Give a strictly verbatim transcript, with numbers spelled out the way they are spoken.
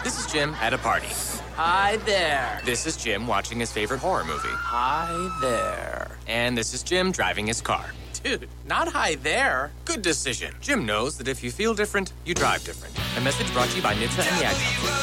This is Jim at a party. Hi there. This is Jim watching his favorite horror movie. Hi there. And this is Jim driving his car. Dude, not hi there. Good decision. Jim knows that if you feel different, you drive different. A message brought to you by N H T S A and the Ad Council.